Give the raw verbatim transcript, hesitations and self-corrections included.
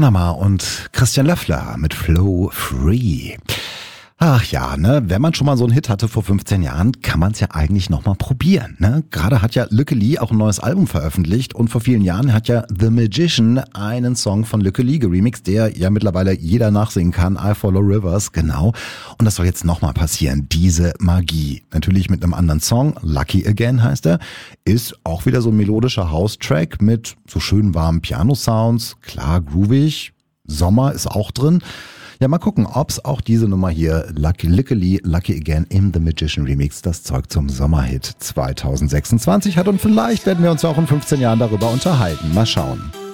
Panama und Christian Löffler mit Flow Free. Ach ja, ne, wenn man schon mal so einen Hit hatte vor fünfzehn Jahren, kann man es ja eigentlich nochmal probieren, ne? Gerade hat ja Lykke Li auch ein neues Album veröffentlicht und vor vielen Jahren hat ja The Magician einen Song von Lykke Li geremixed, der ja mittlerweile jeder nachsingen kann, I Follow Rivers, genau. Und das soll jetzt nochmal passieren, diese Magie. Natürlich mit einem anderen Song, Lucky Again heißt er, ist auch wieder so ein melodischer House-Track mit so schön warmen Piano-Sounds, klar groovig, Sommer ist auch drin. Ja, mal gucken, ob's auch diese Nummer hier, Lucky, Lykke Li, Lucky Again im The Magician Remix, das Zeug zum Sommerhit zwanzig sechsundzwanzig hat und vielleicht werden wir uns ja auch in fünfzehn Jahren darüber unterhalten. Mal schauen.